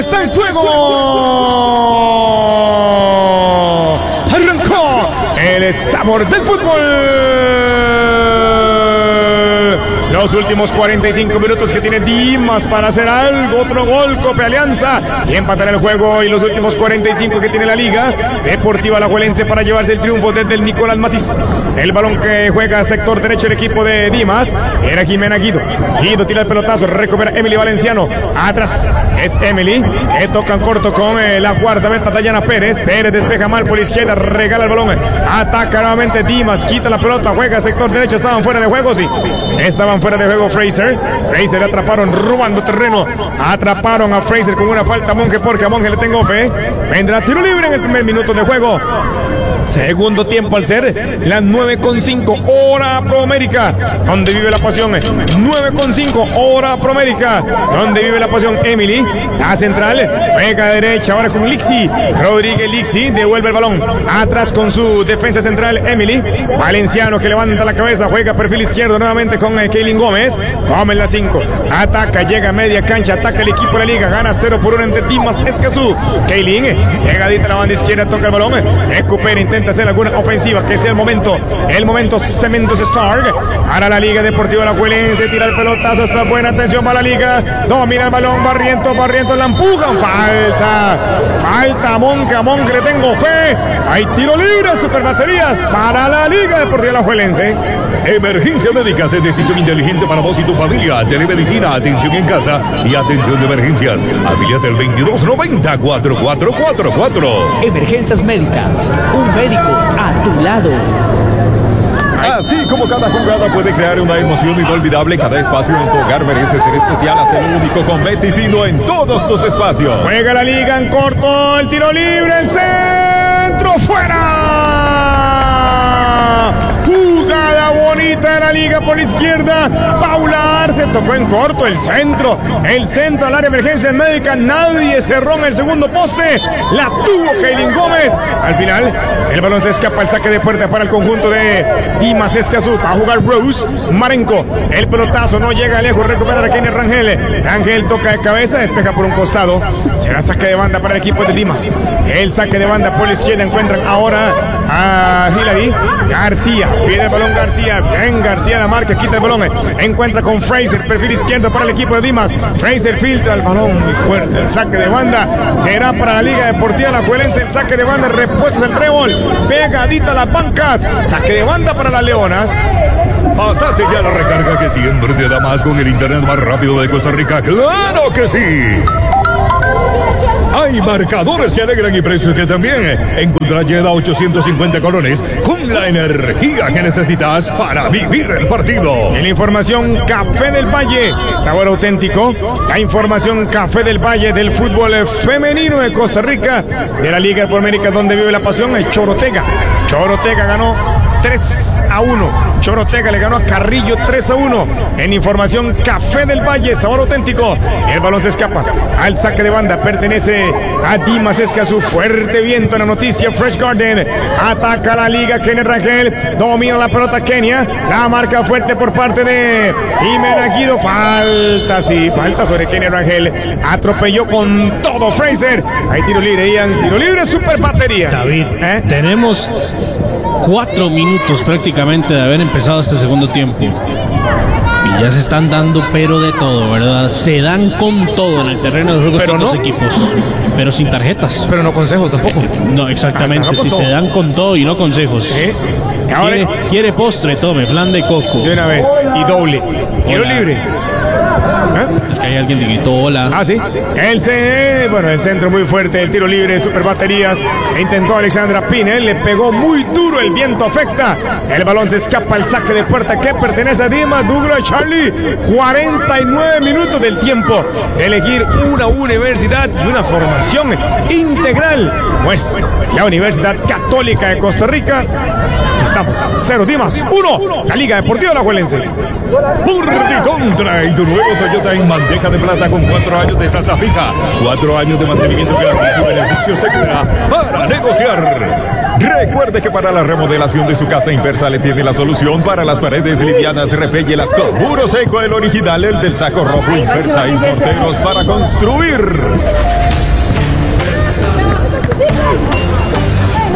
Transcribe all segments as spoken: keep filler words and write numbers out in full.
está en juego. Arrancó el sabor del fútbol. Los últimos cuarenta y cinco minutos que tiene Dimas para hacer algo, otro gol, Cope Alianza y empatar el juego, y los últimos cuarenta y cinco que tiene la Liga Deportiva Alajuelense para llevarse el triunfo desde el Nicolás Macís. El balón que juega sector derecho el equipo de Dimas era Jimena Guido. Guido tira el pelotazo, recupera Emily Valenciano. Atrás es Emily, que toca en corto con eh, la guardameta Dayana Pérez. Pérez despeja mal por la izquierda, regala el balón, ataca nuevamente Dimas, quita la pelota, juega sector derecho. Estaban fuera de juego, sí, estaban fuera de juego. Fraser, Fraser atraparon robando terreno, atraparon a Fraser con una falta a Monge, porque a Monge le tengo fe. Vendrá tiro libre en el primer minuto de juego. Segundo tiempo al ser las nueve con cinco, hora Proamérica, donde vive la pasión. nueve con cinco, hora Proamérica, donde vive la pasión. Emily, la central, juega a derecha ahora con Lixi. Rodríguez Lixi devuelve el balón. Atrás con su defensa central, Emily. Valenciano que levanta la cabeza, juega perfil izquierdo nuevamente con eh, Kaylin Gómez. Gómez la cinco, ataca, llega a media cancha, ataca el equipo de la Liga, gana cero por uno entre Dimas Escazú. Kaylin, llegadita a la banda izquierda, toca el balón, recupera, intenta hacer alguna ofensiva, que sea el momento, el momento Cementos Stark para la Liga Deportiva Alajuelense. Tira el pelotazo, está buena, atención para la Liga, domina el balón, Barrientos, Barrientos la empujan, falta, falta a Monge, a Monge le tengo fe, hay tiro libre, super baterías para la Liga Deportiva Alajuelense. Emergencia médica es decisión inteligente para vos y tu familia. Telemedicina, atención en casa y atención de emergencias. Afiliate al veintidós noventa, cuarenta y cuatro cuarenta y cuatro. Emergencias médicas, un médico a tu lado. Así como cada jugada puede crear una emoción inolvidable, cada espacio en tu hogar merece ser especial. Hazlo único con Beticino en todos tus espacios. Juega la Liga en corto, el tiro libre, el centro, fuera. Jugada bonita de la Liga por la izquierda. Paula Arce tocó en corto el centro. El centro al área de emergencias médicas. Nadie cerró en el segundo poste. La tuvo Kaylin Gómez. Al final, el balón se escapa. El saque de puerta para el conjunto de Dimas Escazú. Va a jugar Rose Marenco. El pelotazo no llega lejos. Recupera a Kenny Rangel. Rangel toca de cabeza. Despeja por un costado. Será saque de banda para el equipo de Dimas. El saque de banda por la izquierda. Encuentran ahora a Hilary García. Pide el balón García. Bien, García la marca. Quita el balón. Encuentra con Fraser. Perfil izquierdo para el equipo de Dimas. Fraser filtra el balón muy fuerte. El saque de banda será para la Liga Deportiva Alajuelense. El saque de banda. Repuestos el trébol. Pegadita a las bancas. Saque de banda para las Leonas. Pásate ya la recarga que siempre te da más con el internet más rápido de Costa Rica. ¡Claro que sí! Hay marcadores que alegran y precios que también. Encontrarás Yeda ochocientos cincuenta colones con la energía que necesitas para vivir el partido. En la información, Café del Valle, sabor auténtico. La información, Café del Valle del fútbol femenino de Costa Rica, de la Liga Proamérica, donde vive la pasión, es Chorotega. Chorotega ganó tres a uno. Chorotega le ganó a Carrillo tres a uno. En información, Café del Valle, sabor auténtico. El balón se escapa al saque de banda. Pertenece a Dimas Escazú. Fuerte viento en la noticia. Fresh Garden ataca la Liga. Kenny Rangel domina la pelota. Kenia la marca fuerte por parte de Jimena Guido. Falta, sí, falta sobre Kenny Rangel. Atropelló con todo Fraser. Hay tiro libre, Ian. Tiro libre, super baterías. David, ¿Eh? tenemos cuatro minutos prácticamente de haber empezado este segundo tiempo. Y ya se están dando pero de todo, ¿verdad? Se dan con todo en el terreno de juego estos dos equipos. Pero sin tarjetas. Pero no consejos tampoco. Eh, no, exactamente. Si se dan con todo y no consejos. ¿Sí? Ahora, ¿Quiere, quiere postre? Tome, flan de coco. De una vez. Y doble. Tiro libre. ¿Eh? Es que hay alguien que gritó hola. Ah, sí. El C, bueno, el centro muy fuerte, el tiro libre, super baterías. Intentó Alexandra Pinel, le pegó muy duro, el viento afecta. El balón se escapa al saque de puerta que pertenece a Dimas. Douglas Charlie, cuarenta y nueve minutos del tiempo de elegir una universidad y una formación integral. Pues la Universidad Católica de Costa Rica. Estamos cero Dimas, uno, la Liga Deportiva Alajuelense. Por de contra y tu nuevo Toyota en bandeja de plata con cuatro años de tasa fija, cuatro años de mantenimiento gratis y beneficios extra para negociar. Recuerde que para la remodelación de su casa, Impersa le tiene la solución para las paredes livianas. Repéllelas con muro seco, el original, el del saco rojo. Impersa y morteros para construir.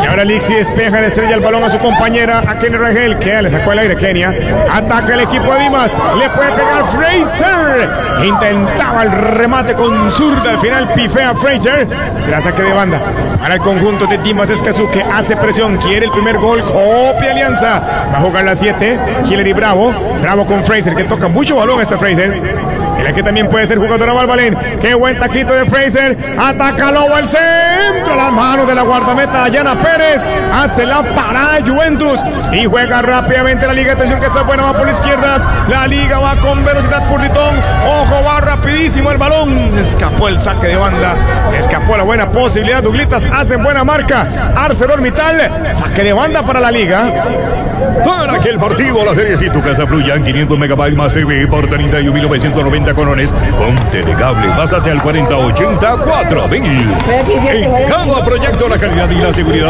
Y ahora Lixi despeja en estrella el balón a su compañera, a Kenny Rangel, que le sacó el aire Kenia. Ataca el equipo de Dimas, le puede pegar Fraser. Intentaba el remate con zurda, al final pifea Fraser. Será saque de banda para el conjunto de Dimas Escazú, que hace presión, quiere el primer gol, copia Alianza. Va a jugar la siete, Hillary Bravo. Bravo con Fraser, que toca mucho balón este Fraser. Mira que también puede ser jugadora Valvalén. Qué buen taquito de Fraser. Ataca Lobo al centro. Las manos de la guardameta Dayana Pérez. Hace la parada Juventus. Y juega rápidamente la liga. Atención que está buena. Va por la izquierda. La liga va con velocidad por Titón. Ojo, va rapidísimo el balón. Se escapó el saque de banda. Se escapó la buena posibilidad. Duglitas hacen buena marca. ArcelorMittal. Saque de banda para la liga. Para que el partido, la serie, si tu casa fluya en quinientos megabytes más T V por treinta y un mil novecientos noventa colones, con telecable, pásate al cuarenta ochenta cuatro mil. En cada proyecto la calidad y la seguridad